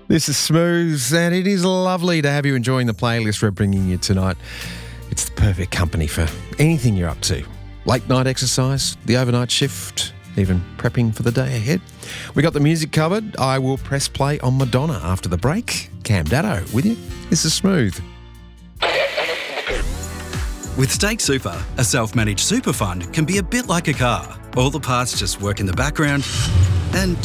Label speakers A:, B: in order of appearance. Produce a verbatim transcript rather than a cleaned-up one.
A: This is Smooth, and it is lovely to have you enjoying the playlist we're bringing you tonight. It's the perfect company for anything you're up to. Late night exercise, the overnight shift, even prepping for the day ahead. We got the music covered. I will press play on Madonna after the break. Cam Datto with you. This is Smooth.
B: With Stake Super, a self-managed super fund can be a bit like a car. All the parts just work in the background and